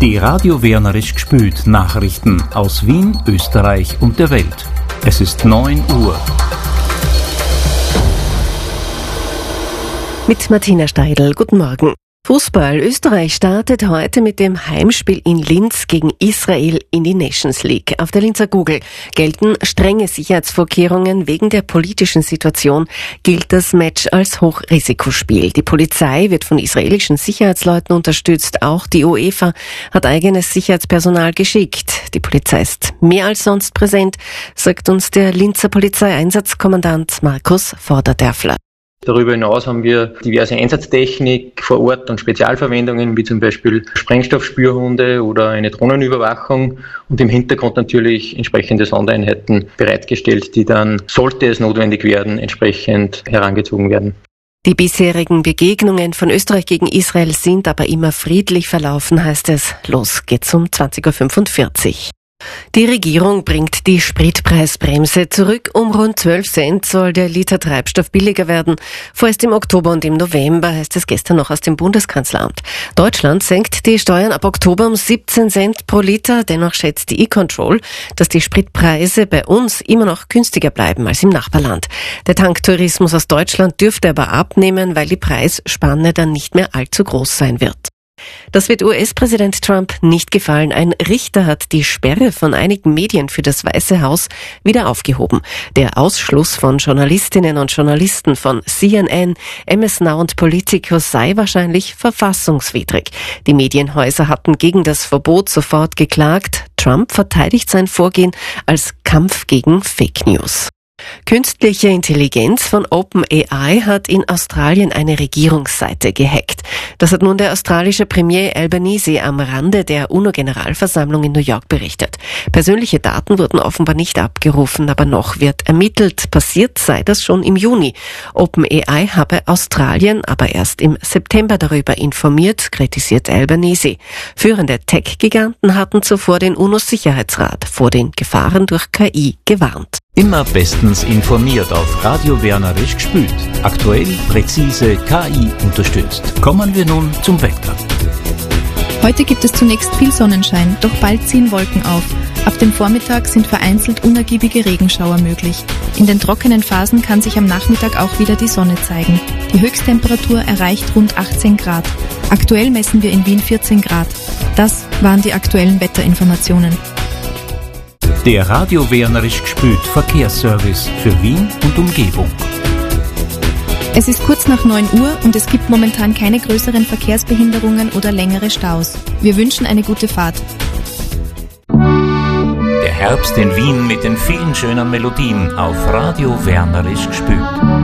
Die Radio Wernerisch gspült Nachrichten aus Wien, Österreich und der Welt. Es ist 9 Uhr. Mit Martina Steidl, guten Morgen. Fußball. Österreich startet heute mit dem Heimspiel in Linz gegen Israel in die Nations League. Auf der Linzer Kugel gelten strenge Sicherheitsvorkehrungen. Wegen der politischen Situation gilt das Match als Hochrisikospiel. Die Polizei wird von israelischen Sicherheitsleuten unterstützt. Auch die UEFA hat eigenes Sicherheitspersonal geschickt. Die Polizei ist mehr als sonst präsent, sagt uns der Linzer Polizeieinsatzkommandant Markus Vorderderfler. Darüber hinaus haben wir diverse Einsatztechnik vor Ort und Spezialverwendungen, wie zum Beispiel Sprengstoffspürhunde oder eine Drohnenüberwachung und im Hintergrund natürlich entsprechende Sondereinheiten bereitgestellt, die dann, sollte es notwendig werden, entsprechend herangezogen werden. Die bisherigen Begegnungen von Österreich gegen Israel sind aber immer friedlich verlaufen, heißt es. Los geht's um 20.45 Uhr. Die Regierung bringt die Spritpreisbremse zurück. Um rund 12 Cent soll der Liter Treibstoff billiger werden. Vorerst im Oktober und im November, heißt es gestern noch aus dem Bundeskanzleramt. Deutschland senkt die Steuern ab Oktober um 17 Cent pro Liter. Dennoch schätzt die E-Control, dass die Spritpreise bei uns immer noch günstiger bleiben als im Nachbarland. Der Tanktourismus aus Deutschland dürfte aber abnehmen, weil die Preisspanne dann nicht mehr allzu groß sein wird. Das wird US-Präsident Trump nicht gefallen. Ein Richter hat die Sperre von einigen Medien für das Weiße Haus wieder aufgehoben. Der Ausschluss von Journalistinnen und Journalisten von CNN, MS Now und Politico sei wahrscheinlich verfassungswidrig. Die Medienhäuser hatten gegen das Verbot sofort geklagt. Trump verteidigt sein Vorgehen als Kampf gegen Fake News. Künstliche Intelligenz von OpenAI hat in Australien eine Regierungsseite gehackt. Das hat nun der australische Premier Albanese am Rande der UNO-Generalversammlung in New York berichtet. Persönliche Daten wurden offenbar nicht abgerufen, aber noch wird ermittelt. Passiert sei das schon im Juni. OpenAI habe Australien aber erst im September darüber informiert, kritisiert Albanese. Führende Tech-Giganten hatten zuvor den UNO-Sicherheitsrat vor den Gefahren durch KI gewarnt. Immer bestens informiert auf Radio Wernerisch gspült. Aktuell, präzise, KI unterstützt. Kommen wir nun zum Wetter. Heute gibt es zunächst viel Sonnenschein, doch bald ziehen Wolken auf. Ab dem Vormittag sind vereinzelt unergiebige Regenschauer möglich. In den trockenen Phasen kann sich am Nachmittag auch wieder die Sonne zeigen. Die Höchsttemperatur erreicht rund 18 Grad. Aktuell messen wir in Wien 14 Grad. Das waren die aktuellen Wetterinformationen. Der Radio Wernerisch gspült Verkehrsservice für Wien und Umgebung. Es ist kurz nach 9 Uhr und es gibt momentan keine größeren Verkehrsbehinderungen oder längere Staus. Wir wünschen eine gute Fahrt. Der Herbst in Wien mit den vielen schönen Melodien auf Radio Wernerisch gspült.